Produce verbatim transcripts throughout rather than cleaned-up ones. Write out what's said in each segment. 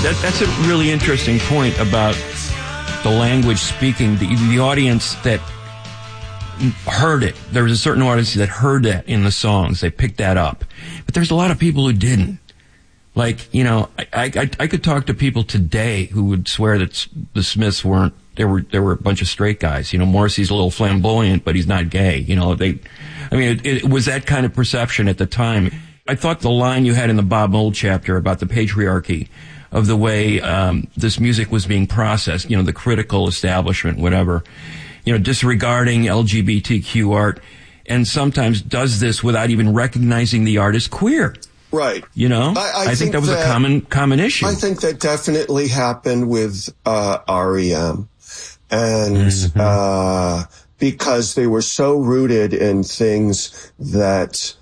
that, that's a really interesting point about the language speaking, the, the audience that heard it. There was a certain audience that heard that in the songs. They picked that up. But there's a lot of people who didn't. Like, you know, I, I, I could talk to people today who would swear that the Smiths weren't, there were, there were a bunch of straight guys. You know, Morrissey's a little flamboyant, but he's not gay. You know, they, I mean, it, it was that kind of perception at the time. I thought the line you had in the Bob Mould chapter about the patriarchy of the way, um, this music was being processed, you know, the critical establishment, whatever, you know, disregarding L G B T Q art, and sometimes does this without even recognizing the art as queer. Right. You know, I, I, I think, think that was that, a common common issue. I think that definitely happened with uh, R E M. And mm-hmm. uh, because they were so rooted in things that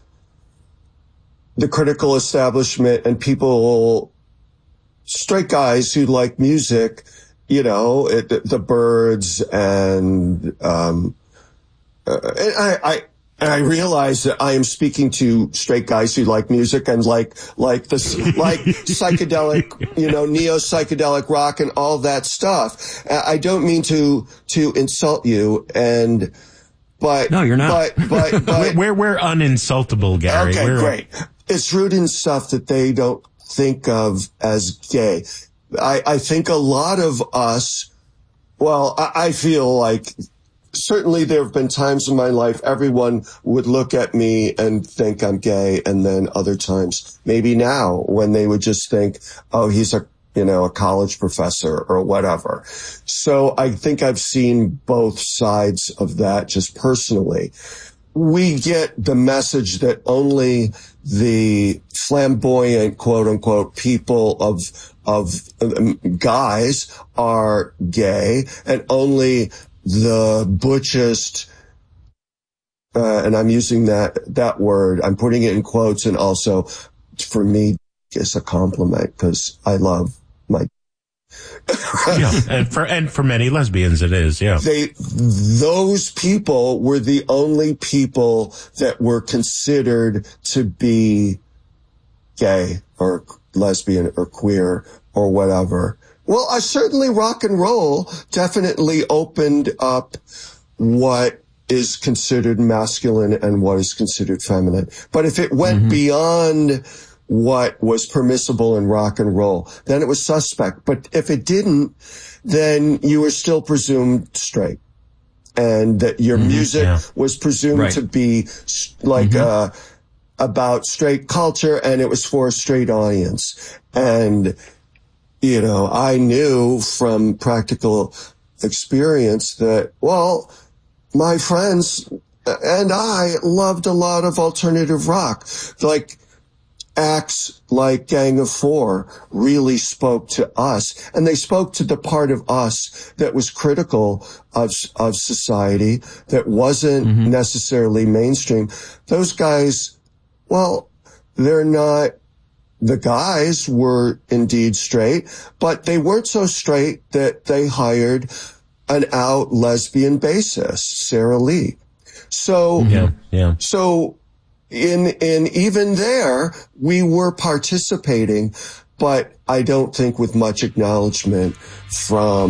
the critical establishment and people, straight guys who like music, you know, it, the Byrds and, um, uh, and I, I, and I realize that I am speaking to straight guys who like music and like, like this, like psychedelic, you know, neo-psychedelic rock and all that stuff. I don't mean to, to insult you and, but. No, you're not. But, but, but. we're, we're uninsultable, Gary. Okay, we're, great. It's rooted in stuff that they don't think of as gay. I, I think a lot of us, well, I, I feel like certainly there have been times in my life everyone would look at me and think I'm gay, and then other times, maybe now, when they would just think, oh, he's a, you know, a college professor or whatever. So I think I've seen both sides of that just personally. We get the message that only the flamboyant, quote unquote, people of, of um, guys are gay, and only the butchest, uh, and I'm using that, that word, I'm putting it in quotes, and also for me, it's a compliment because I love my yeah, and for and for many lesbians it is, yeah. They those people were the only people that were considered to be gay or lesbian or queer or whatever. Well, I certainly rock and roll definitely opened up what is considered masculine and what is considered feminine. But if it went mm-hmm. beyond what was permissible in rock and roll, then it was suspect. But if it didn't, then you were still presumed straight. And that your mm, music yeah. was presumed right. to be like, mm-hmm. uh, about straight culture, and it was for a straight audience. And, you know, I knew from practical experience that, well, my friends and I loved a lot of alternative rock. Like, acts like Gang of Four really spoke to us, and they spoke to the part of us that was critical of of society, that wasn't mm-hmm. necessarily mainstream. Those guys, well, they're not, the guys were indeed straight, but they weren't so straight that they hired an out lesbian bassist, Sarah Lee. So, yeah, yeah. so, In, in even there, we were participating, but I don't think with much acknowledgement from